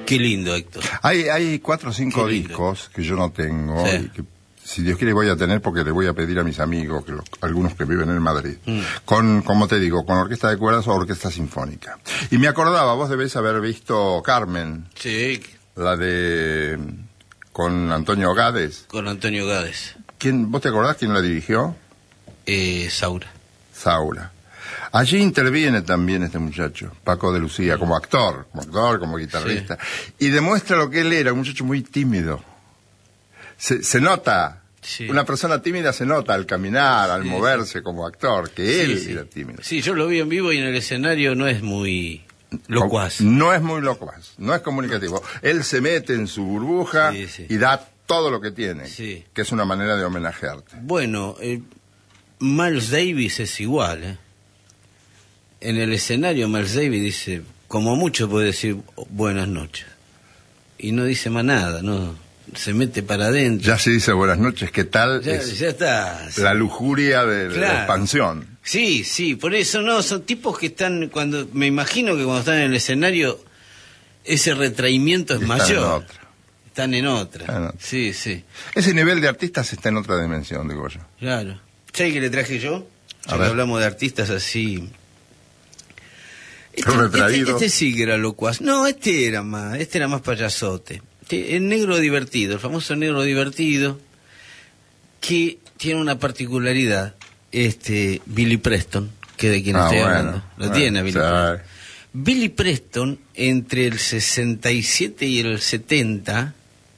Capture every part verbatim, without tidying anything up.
Qué lindo, Héctor. Hay, hay cuatro o cinco discos que yo no tengo, sí. y que, si Dios quiere, voy a tener porque le voy a pedir a mis amigos, que los, algunos que viven en Madrid, mm. con, como te digo, con orquesta de cuerdas o orquesta sinfónica. Y me acordaba, vos debés haber visto Carmen. Sí. La de... con Antonio Gades. Con Antonio Gades. ¿Quién, ¿Vos te acordás quién la dirigió? Eh, Saura. Saura. Allí interviene también este muchacho, Paco de Lucía, como actor, como actor, como guitarrista, sí. y demuestra lo que él era, un muchacho muy tímido. Se, se nota, sí. una persona tímida se nota al caminar, al sí, moverse sí. como actor, que sí, él sí. era tímido. Sí, yo lo vi en vivo y en el escenario no es muy locuaz. No es muy locuaz, no es comunicativo. Él se mete en su burbuja sí, sí. y da todo lo que tiene, sí. que es una manera de homenajearte. Bueno, eh, Miles Davis es igual, ¿eh? En el escenario Miles Davis dice, como mucho puede decir buenas noches. Y no dice más nada, no se mete para adentro. Ya se dice buenas noches, ¿qué tal? Ya, es ya está. La lujuria de, claro. de la expansión. Sí, sí, por eso no, son tipos que están, cuando me imagino que cuando están en el escenario, ese retraimiento es están mayor. En otra. Están en otra. Están en otra. Sí, sí. Ese nivel de artistas está en otra dimensión, digo yo. Claro. ¿Sabes qué le traje yo? Ya que hablamos de artistas así... Este, este, este sí que era locuaz. No, este era más, este era más payasote. Este, el negro divertido, el famoso negro divertido, que tiene una particularidad, este, Billy Preston, que de quien ah, estoy bueno, hablando. Lo bueno, tiene Billy sabe. Preston. Billy Preston, entre el sesenta y siete y el setenta,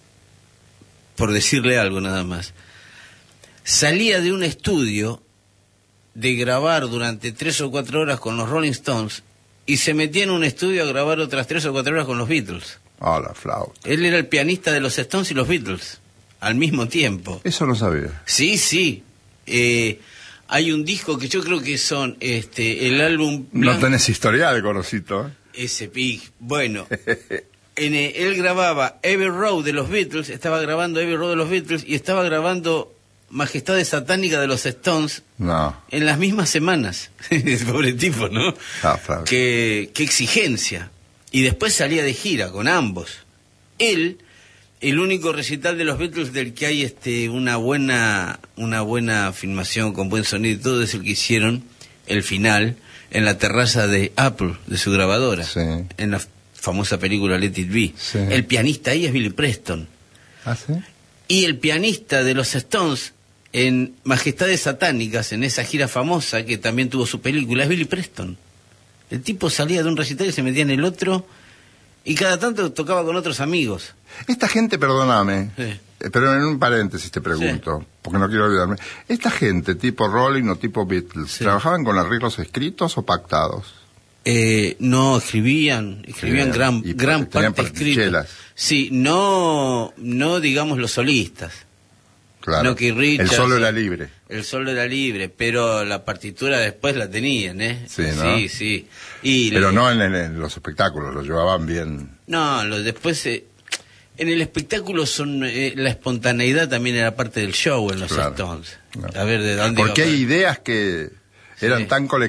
por decirle algo nada más, salía de un estudio de grabar durante tres o cuatro horas con los Rolling Stones y se metía en un estudio a grabar otras tres o cuatro horas con los Beatles. Ah, oh, la flauta. Él era el pianista de los Stones y los Beatles, al mismo tiempo. Eso no sabía. Sí, sí. Eh, hay un disco que yo creo que son este el álbum... No tenés historial, conocito. ¿eh? Ese pig. Bueno, en, eh, él grababa Abbey Road de los Beatles, estaba grabando Abbey Road de los Beatles y estaba grabando Majestades Satánicas de los Stones no. en las mismas semanas. Pobre tipo, ¿no? Ah, claro. Qué, qué exigencia. Y después salía de gira con ambos. Él, el único recital de los Beatles del que hay este una buena una buena filmación con buen sonido y todo, es el que hicieron el final en la terraza de Apple, de su grabadora, sí. en la famosa película Let It Be. Sí. El pianista ahí es Billy Preston. ¿Ah, sí? Y el pianista de los Stones en Majestades Satánicas, en esa gira famosa que también tuvo su película, es Billy Preston. El tipo salía de un recital y se metía en el otro y cada tanto tocaba con otros amigos. Esta gente, perdóname, sí. eh, pero en un paréntesis te pregunto, sí. porque no quiero olvidarme. Esta gente, tipo Rolling o tipo Beatles, sí. ¿trabajaban con arreglos escritos o pactados? Eh, no, escribían, escribían sí, gran, y gran parte escrita. Sí, no, no digamos los solistas. Claro. No, que Richard, el solo era libre. El solo era libre, pero la partitura después la tenían, ¿eh? Sí, ¿no? Sí, sí. Y pero le... no en, en los espectáculos, lo llevaban bien. No, lo, después... Eh, en el espectáculo son eh, la espontaneidad también era parte del show en los claro. Stones. No. A ver, ¿de dónde Porque hay ideas que eran sí. tan colectivas